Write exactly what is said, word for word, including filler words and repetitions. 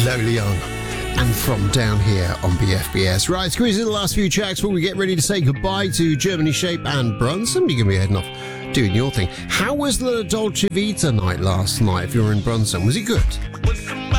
Lola Young and From Down Here on B F B S. Right, squeeze in the last few tracks before we get ready to say goodbye to Germany Shape and Brunson. You're going to be heading off doing your thing. How was the Dolce Vita night last night if you were in Brunson? Was it good?